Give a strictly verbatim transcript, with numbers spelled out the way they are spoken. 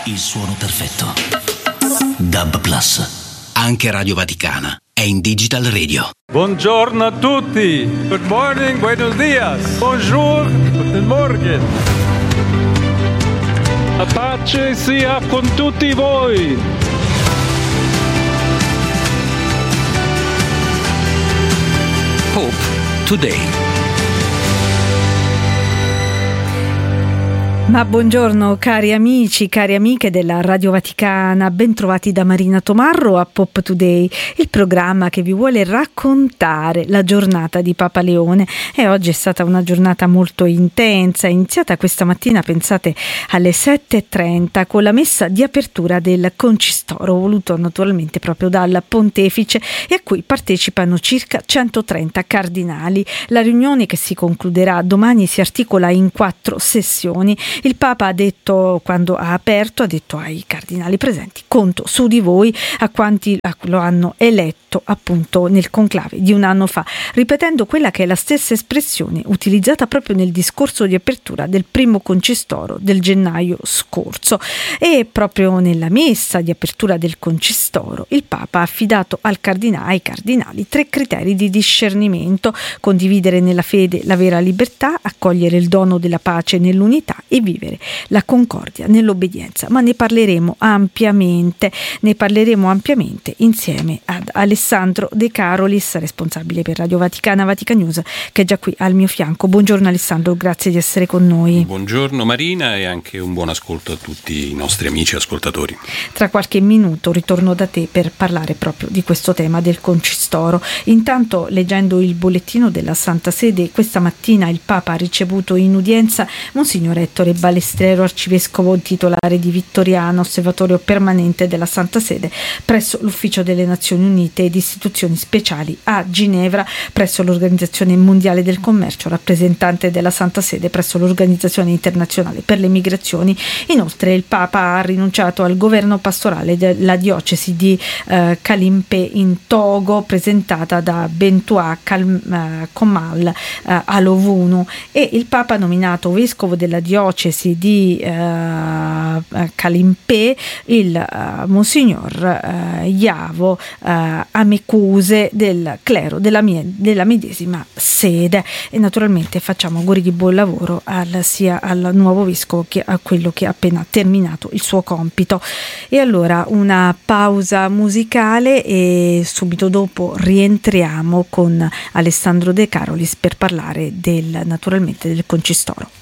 Il suono perfetto. DAB Plus. Anche Radio Vaticana è in Digital Radio. Buongiorno a tutti. Good morning, buenos dias. Bonjour, guten Morgen. La pace sia con tutti voi. Hope Today. Ma buongiorno cari amici, cari amiche della Radio Vaticana, bentrovati da Marina Tomarro a Pop Today, il programma che vi vuole raccontare la giornata di Papa Leone. E oggi è stata una giornata molto intensa, iniziata questa mattina, pensate, alle sette e trenta con la messa di apertura del Concistoro, voluto naturalmente proprio dal Pontefice e a cui partecipano circa centotrenta cardinali. La riunione, che si concluderà domani, si articola in quattro sessioni. Il Papa ha detto, quando ha aperto, ha detto ai cardinali presenti: conto su di voi, a quanti lo hanno eletto appunto nel conclave di un anno fa, ripetendo quella che è la stessa espressione utilizzata proprio nel discorso di apertura del primo Concistoro del gennaio scorso. E proprio nella messa di apertura del Concistoro il Papa ha affidato al cardina- ai cardinali tre criteri di discernimento: condividere nella fede la vera libertà, accogliere il dono della pace nell'unità e vivere la concordia nell'obbedienza. Ma ne parleremo ampiamente, ne parleremo ampiamente insieme ad Alessandro De Carolis, responsabile per Radio Vaticana Vatican News, che è già qui al mio fianco. Buongiorno Alessandro, grazie di essere con noi. Buongiorno Marina e anche un buon ascolto a tutti i nostri amici ascoltatori. Tra qualche minuto ritorno da te per parlare proprio di questo tema del Concistoro. Intanto, leggendo il bollettino della Santa Sede, questa mattina il Papa ha ricevuto in udienza Monsignor Ettore Balestrero, arcivescovo titolare di Vittoriano, osservatorio permanente della Santa Sede presso l'Ufficio delle Nazioni Unite ed istituzioni speciali a Ginevra, presso l'Organizzazione Mondiale del Commercio, rappresentante della Santa Sede presso l'Organizzazione Internazionale per le Migrazioni. Inoltre il Papa ha rinunciato al governo pastorale della diocesi di eh, Kalimpe in Togo, presentata da Bentua Kal- eh, Komal eh, Alovunu, e il Papa ha nominato vescovo della diocesi di eh, Kalimpe il uh, Monsignor uh, Iavo uh, Amecuse del clero della, mie, della medesima sede. E naturalmente facciamo auguri di buon lavoro al, sia al nuovo vescovo che a quello che ha appena terminato il suo compito. E allora una pausa musicale e subito dopo rientriamo con Alessandro De Carolis per parlare del, naturalmente del Concistoro.